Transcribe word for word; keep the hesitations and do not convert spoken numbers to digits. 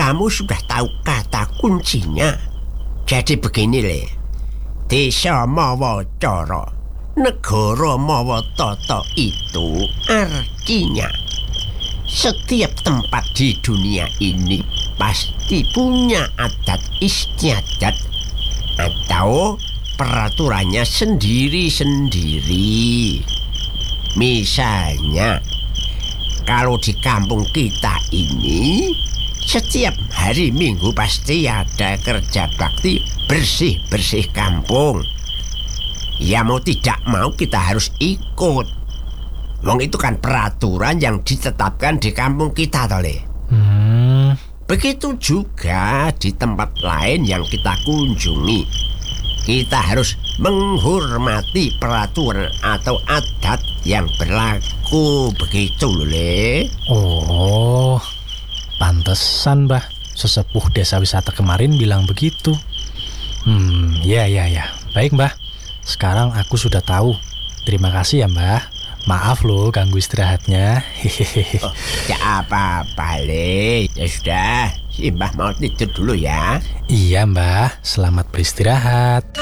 kamu sudah tahu kata kuncinya. Jadi begini le, desa mawa cara, negara mawa tata itu artinya setiap tempat di dunia ini pasti punya adat istiadat atau peraturannya sendiri-sendiri. Misalnya, kalau di kampung kita ini setiap hari Minggu pasti ada kerja bakti bersih-bersih kampung. Ya mau tidak mau kita harus ikut. Wong itu kan peraturan yang ditetapkan di kampung kita toh le. Hmm. Begitu juga di tempat lain yang kita kunjungi. Kita harus menghormati peraturan atau adat yang berlaku. Begitu loh le. Oh, pantesan Mbah sesepuh desa wisata kemarin bilang begitu. Hmm, ya ya ya. Baik Mbah, sekarang aku sudah tahu. Terima kasih ya Mbah. Maaf loh ganggu istirahatnya. Oh, ya apa-apa le. Ya sudah, si Mbah mau tidur dulu ya. Iya Mbah, selamat beristirahat.